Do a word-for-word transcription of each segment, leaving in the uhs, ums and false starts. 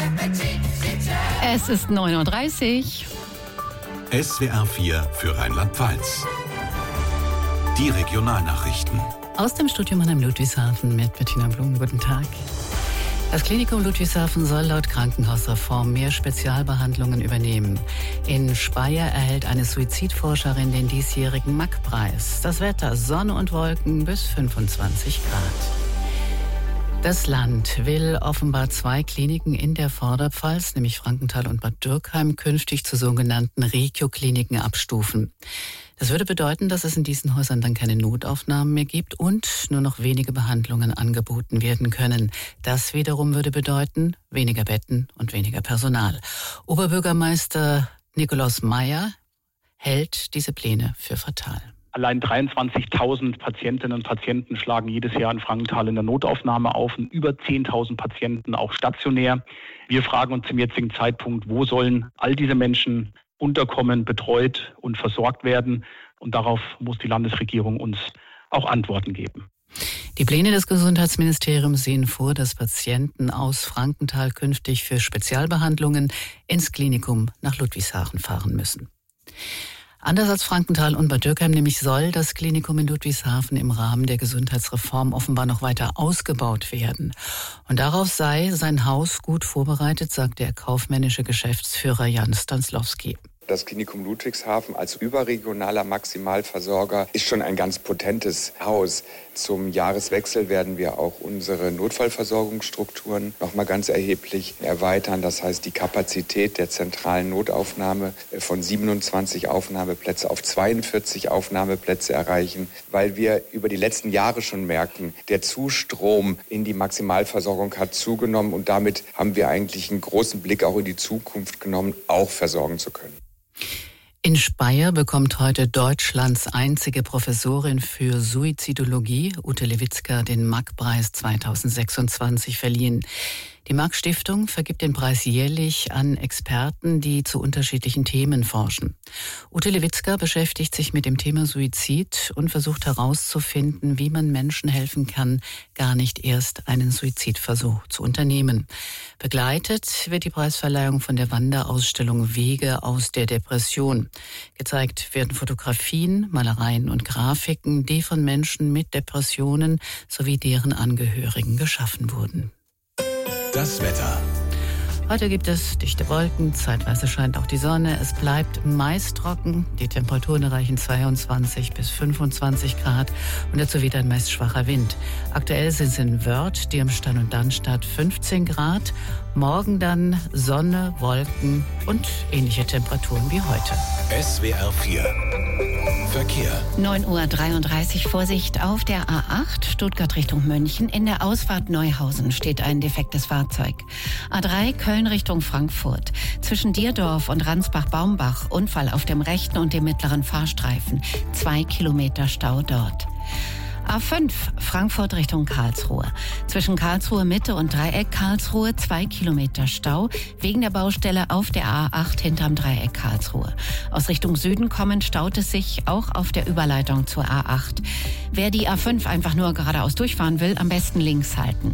Es ist neun Uhr dreißig. S W R vier für Rheinland-Pfalz. Die Regionalnachrichten. Aus dem Studio Mannheim Ludwigshafen mit Bettina Blum. Guten Tag. Das Klinikum Ludwigshafen soll laut Krankenhausreform mehr Spezialbehandlungen übernehmen. In Speyer erhält eine Suizidforscherin den diesjährigen M A C-Preis. Das Wetter: Sonne und Wolken bis fünfundzwanzig Grad. Das Land will offenbar zwei Kliniken in der Vorderpfalz, nämlich Frankenthal und Bad Dürkheim, künftig zu sogenannten Regio-Kliniken abstufen. Das würde bedeuten, dass es in diesen Häusern dann keine Notaufnahmen mehr gibt und nur noch wenige Behandlungen angeboten werden können. Das wiederum würde bedeuten weniger Betten und weniger Personal. Oberbürgermeister Nikolaus Meyer hält diese Pläne für fatal. Allein dreiundzwanzigtausend Patientinnen und Patienten schlagen jedes Jahr in Frankenthal in der Notaufnahme auf und über zehntausend Patienten auch stationär. Wir fragen uns zum jetzigen Zeitpunkt, wo sollen all diese Menschen unterkommen, betreut und versorgt werden? Und darauf muss die Landesregierung uns auch Antworten geben. Die Pläne des Gesundheitsministeriums sehen vor, dass Patienten aus Frankenthal künftig für Spezialbehandlungen ins Klinikum nach Ludwigshafen fahren müssen. Anders als Frankenthal und Bad Dürkheim nämlich soll das Klinikum in Ludwigshafen im Rahmen der Gesundheitsreform offenbar noch weiter ausgebaut werden. Und darauf sei sein Haus gut vorbereitet, sagt der kaufmännische Geschäftsführer Jan Stanslowski. Das Klinikum Ludwigshafen als überregionaler Maximalversorger ist schon ein ganz potentes Haus. Zum Jahreswechsel werden wir auch unsere Notfallversorgungsstrukturen noch mal ganz erheblich erweitern. Das heißt, die Kapazität der zentralen Notaufnahme von siebenundzwanzig Aufnahmeplätze auf zweiundvierzig Aufnahmeplätze erreichen, weil wir über die letzten Jahre schon merken, der Zustrom in die Maximalversorgung hat zugenommen und damit haben wir eigentlich einen großen Blick auch in die Zukunft genommen, auch versorgen zu können. In Speyer bekommt heute Deutschlands einzige Professorin für Suizidologie, Ute Lewitzka, den M A C-Preis zweitausendsechsundzwanzig verliehen. Die M A C-Stiftung vergibt den Preis jährlich an Experten, die zu unterschiedlichen Themen forschen. Ute Lewitzka beschäftigt sich mit dem Thema Suizid und versucht herauszufinden, wie man Menschen helfen kann, gar nicht erst einen Suizidversuch zu unternehmen. Begleitet wird die Preisverleihung von der Wanderausstellung Wege aus der Depression. Gezeigt werden Fotografien, Malereien und Grafiken, die von Menschen mit Depressionen sowie deren Angehörigen geschaffen wurden. Das Wetter. Heute gibt es dichte Wolken, zeitweise scheint auch die Sonne. Es bleibt meist trocken. Die Temperaturen erreichen zweiundzwanzig bis fünfundzwanzig Grad und dazu wieder ein meist schwacher Wind. Aktuell sind es in Wörth, Dirmstein und Dannstadt fünfzehn Grad. Morgen dann Sonne, Wolken und ähnliche Temperaturen wie heute. S W R vier. Verkehr. neun Uhr dreiunddreißig, Vorsicht auf der A acht, Stuttgart Richtung München. In der Ausfahrt Neuhausen steht ein defektes Fahrzeug. A drei, Köln Richtung Frankfurt. Zwischen Dierdorf und Ransbach-Baumbach Unfall auf dem rechten und dem mittleren Fahrstreifen. Zwei Kilometer Stau dort. A fünf, Frankfurt Richtung Karlsruhe. Zwischen Karlsruhe Mitte und Dreieck Karlsruhe zwei Kilometer Stau wegen der Baustelle auf der A acht hinterm Dreieck Karlsruhe. Aus Richtung Süden kommend staut es sich auch auf der Überleitung zur A acht. Wer die A fünf einfach nur geradeaus durchfahren will, am besten links halten.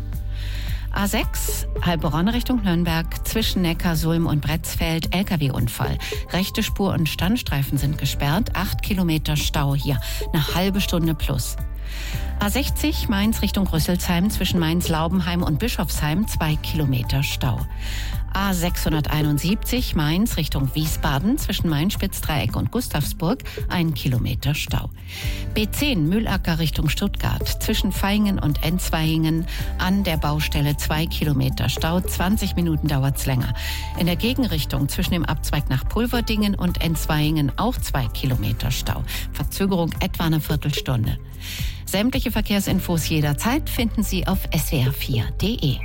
A sechs, Heilbronn Richtung Nürnberg, zwischen Neckarsulm und Bretzfeld, L K W-Unfall. Rechte Spur und Standstreifen sind gesperrt, acht Kilometer Stau hier, eine halbe Stunde plus. A sechzig, Mainz Richtung Rüsselsheim, zwischen Mainz-Laubenheim und Bischofsheim, zwei Kilometer Stau. A sechshunderteinundsiebzig, Mainz Richtung Wiesbaden, zwischen Main-Spitzdreieck und Gustavsburg, ein Kilometer Stau. B zehn, Mühlacker Richtung Stuttgart, zwischen Vaihingen und Enzweihingen, an der Baustelle zwei Kilometer Stau, zwanzig Minuten dauert's länger. In der Gegenrichtung zwischen dem Abzweig nach Pulverdingen und Enzweihingen auch zwei Kilometer Stau. Verzögerung etwa eine Viertelstunde. Sämtliche Verkehrsinfos jederzeit finden Sie auf S W R vier Punkt de.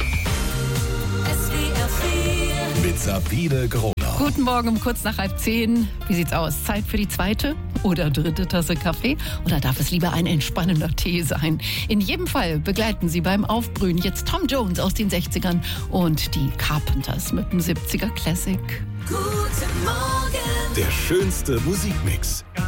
Mit Sabine Gronau. Guten Morgen um kurz nach halb zehn. Wie sieht's aus? Zeit für die zweite oder dritte Tasse Kaffee? Oder darf es lieber ein entspannender Tee sein? In jedem Fall begleiten Sie beim Aufbrühen jetzt Tom Jones aus den sechzigern und die Carpenters mit dem siebziger Classic. Guten Morgen. Der schönste Musikmix.